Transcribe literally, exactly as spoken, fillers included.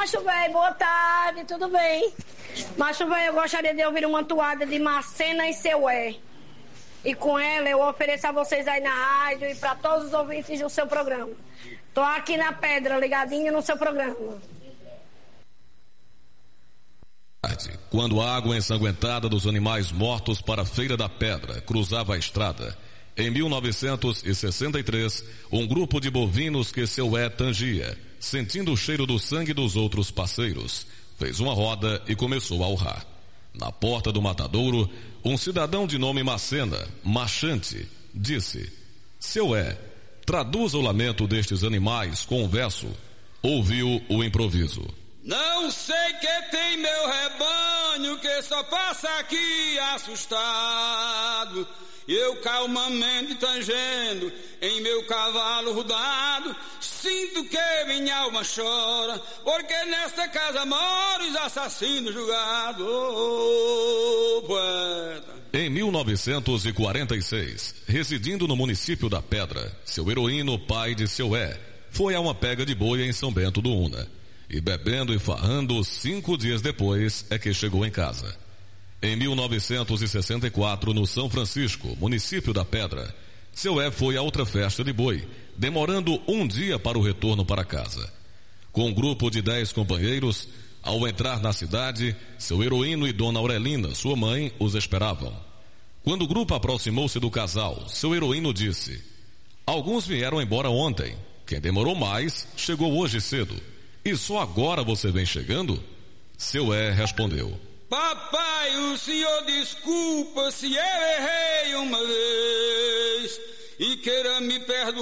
macho velho, boa tarde, tudo bem? Macho velho, eu gostaria de ouvir uma toada de Macena e Seu É. E com ela eu ofereço a vocês aí na rádio e para todos os ouvintes do seu programa. Tô aqui na Pedra, ligadinho no seu programa. Quando a água ensanguentada dos animais mortos para a Feira da Pedra cruzava a estrada, em mil novecentos e sessenta e três, um grupo de bovinos que Seu É tangia, sentindo o cheiro do sangue dos outros parceiros, fez uma roda e começou a urrar. Na porta do matadouro, um cidadão de nome Macena, Machante, disse: Seu É, traduza o lamento destes animais com um verso. Ouviu o improviso. Não sei que tem meu rebanho que só passa aqui assustado. Eu calmamente tangendo em meu cavalo rodado, sinto que minha alma chora, porque nesta casa moram os assassinos julgados. Oh, poeta. Em mil novecentos e quarenta e seis, residindo no município da Pedra, seu heroíno, pai de Seu É, foi a uma pega de boi em São Bento do Una. E bebendo e farrando, cinco dias depois é que chegou em casa. Em mil novecentos e sessenta e quatro, no São Francisco, município da Pedra, Seu É foi a outra festa de boi, demorando um dia para o retorno para casa. Com um grupo de dez companheiros, ao entrar na cidade, seu heroíno e Dona Aurelina, sua mãe, os esperavam. Quando o grupo aproximou-se do casal, seu heroíno disse: alguns vieram embora ontem, quem demorou mais chegou hoje cedo. E só agora você vem chegando? Seu É respondeu: papai, o senhor desculpa se eu errei uma vez e queira me perdoar.